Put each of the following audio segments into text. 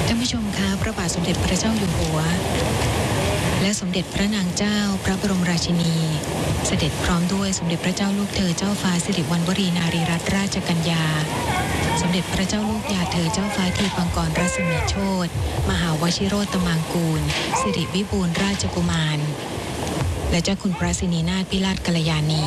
ท่านผู้ชมคะพระบาทสมเด็จพระเจ้าอยู่หัวและสมเด็จพระนางเจ้าพระบรมราชินีเสด็จพร้อมด้วยสมเด็จพระเจ้าลูกเธอเจ้าฟ้าสิริวัณวรีนารีรัตนราชกัญญาสมเด็จพระเจ้าลูกยาเธอเจ้าฟ้าทีปังกรรัศมีโชติมหาวชิโรตมังกูลสิริวิบูลย์ราชกุมารและเจ้าคุณพระสินีนาถพิราชกัลยาณี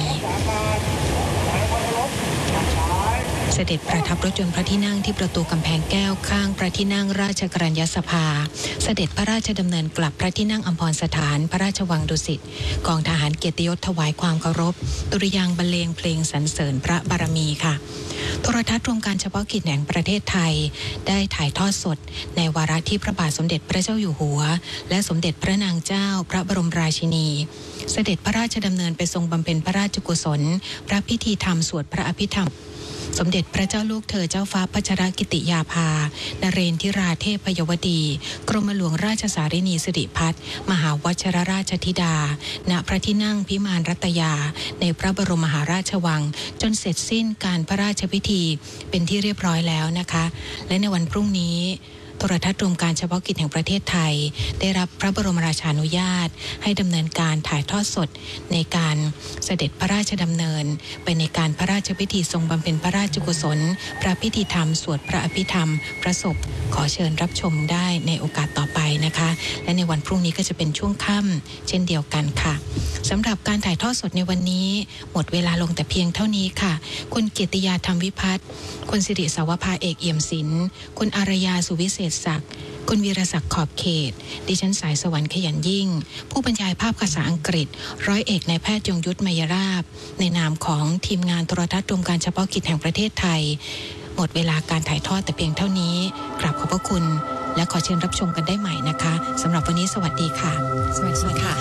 เสด็จประทับรถยนต์พระที่นั่งที่ประตูกำแพงแก้วข้างพระที่นั่งราชกรัญญสภาเสด็จพระราชดำเนินกลับพระที่นั่งอัมพรสถานพระราชวังดุสิตกองทหารเกียรติยศถวายความเคารพดุริยางค์บรรเลงเพลงสรรเสริญพระบารมีค่ะโทรทัศน์รวมการเฉพาะกิจแห่งประเทศไทยได้ถ่ายทอดสดในวาระที่พระบาทสมเด็จพระเจ้าอยู่หัวและสมเด็จพระนางเจ้าพระบรมราชินีเสด็จพระราชดำเนินไปทรงบำเพ็ญพระราชกุศลพระพิธีธรรมสวดพระอภิธรรมสมเด็จพระเจ้าลูกเธอเจ้าฟ้าพัชรกิติยาภานเรนทิราเทพยวดีกรมหลวงราชสารินีสิริพัฒน์มหาวชิรราชธิดาณพระที่นั่งพิมานรัตยาในพระบรมมหาราชวังจนเสร็จสิ้นการพระราชพิธีเป็นที่เรียบร้อยแล้วนะคะและในวันพรุ่งนี้โทรทัศน์รวมการเฉพาะกิจแห่งประเทศไทยได้รับพระบรมราชานุญาตให้ดำเนินการถ่ายทอดสดในการเสด็จพระราชดำเนินไปในการพระราชพิธีทรงบำเพ็ญพระราชกุศลพระพิธีธรรมสวดพระอภิธรรมพระศพขอเชิญรับชมได้ในโอกาสต่อไปนะคะและในวันพรุ่งนี้ก็จะเป็นช่วงค่ำเช่นเดียวกันค่ะสำหรับการถ่ายทอดสดในวันนี้หมดเวลาลงแต่เพียงเท่านี้ค่ะคุณเกียรติยาธรรมวิพัฒน์คุณสิริสาวภาเอกเอี่ยมศิลป์คุณอารยาสุวิเศษศักดิ์คุณวีรศักดิ์ขอบเขตดิฉันสายสวรรค์ขยันยิ่งผู้บรรยายภาพภาษาอังกฤษร้อยเอกนายแพทย์ยงยุทธไมยราบในนามของทีมงานโทรทัศน์รวมการเฉพาะกิจแห่งประเทศไทยหมดเวลาการถ่ายทอดแต่เพียงเท่านี้กราบขอบพระคุณและขอเชิญรับชมกันได้ใหม่นะคะสำหรับวันนี้สวัสดีค่ะสวัสดีค่ะ